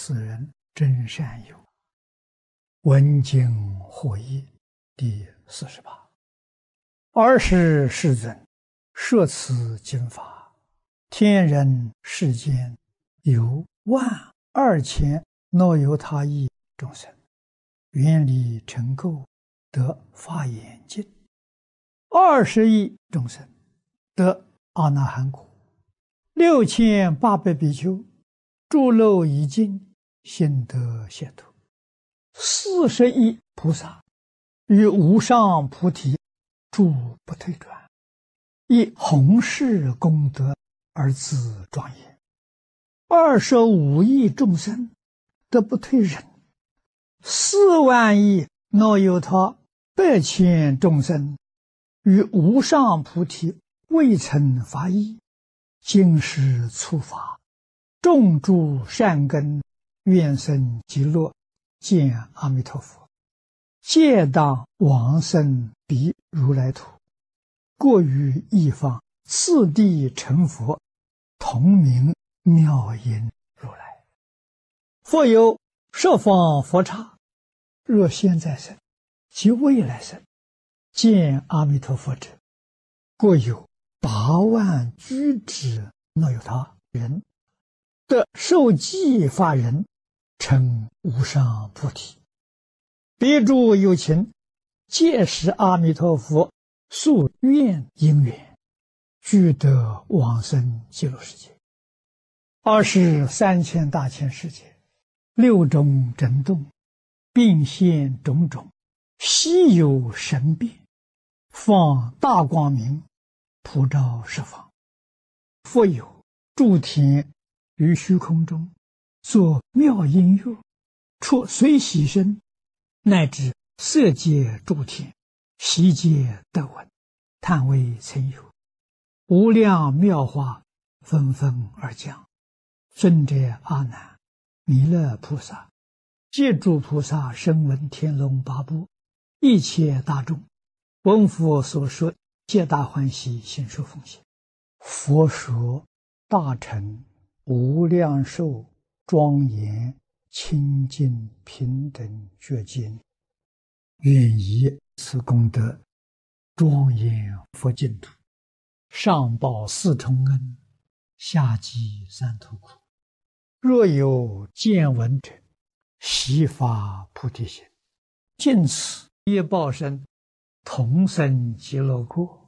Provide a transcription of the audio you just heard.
此人真善友。闻经获益第48。尔时世尊摄此经法，天人世间有12000耨由他亿众生，愿力成垢，得法眼净；20亿众生得阿那含果；6800比丘诸漏已尽，心得解脱；40亿菩萨于无上菩提住不退转，以弘誓功德而自庄严；25亿众生得不退忍；4万亿耨由他100千众生于无上菩提未曾发意，今时初发，种诸善根，愿生极乐，见阿弥陀佛，皆当往生彼如来土，过于一方，次第成佛，同名妙音如来。复有十方佛刹，若现在生及未来生，见阿弥陀佛者，过有8万居止耨由他人，得受记法人，成无上菩提。彼诸有情，皆是阿弥陀佛宿愿因缘，俱得往生极乐世界。23千大千世界，6种震动，并现种种稀有神变，放大光明，普照十方。复有诸天于虚空中作妙音乐，出随喜声，乃至色界诸天，悉皆得闻，叹为曾有。无量妙法纷纷而降。尊者阿难、弥勒菩萨皆诸菩萨声闻天龙八部一切大众，闻佛所说，皆大欢喜，信受奉行。佛说大乘无量寿庄严清净平等觉经，愿以此功德庄严佛净土，上报4重恩，下济3途苦。若有见闻者，悉发菩提心，尽此业报身，同生极乐国。